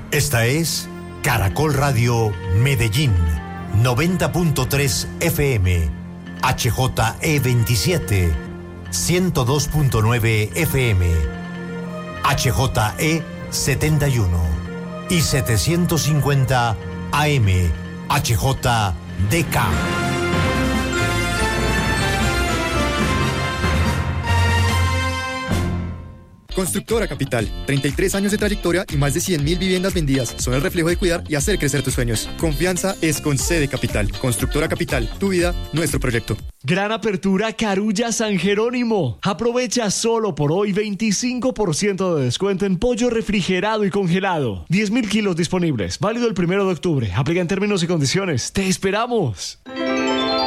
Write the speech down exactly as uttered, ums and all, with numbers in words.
Esta es Caracol Radio Medellín, noventa punto tres F M, H J E veintisiete, ciento dos punto nueve F M, H J E setenta y uno y setecientos cincuenta A M, H J D K. Constructora Capital, treinta y tres años de trayectoria y más de cien mil viviendas vendidas. Son el reflejo de cuidar y hacer crecer tus sueños. Confianza es con C de Capital. Constructora Capital, tu vida, nuestro proyecto. Gran apertura Carulla San Jerónimo. Aprovecha solo por hoy veinticinco por ciento de descuento en pollo refrigerado y congelado. diez mil kilos disponibles. Válido el primero de octubre. Aplica en términos y condiciones. ¡Te esperamos!